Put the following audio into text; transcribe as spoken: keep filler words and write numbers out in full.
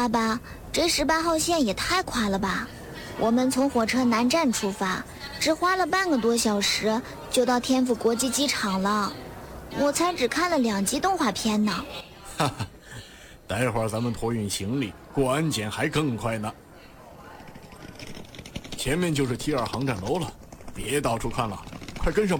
爸爸，这十八号线也太快了吧！我们从火车南站出发，只花了半个多小时就到天府国际机场了。我才只看了两集动画片呢。 哈哈，待会儿咱们托运行李过安检还更快呢。前面就是 T 二航站楼了，别到处看了，快跟上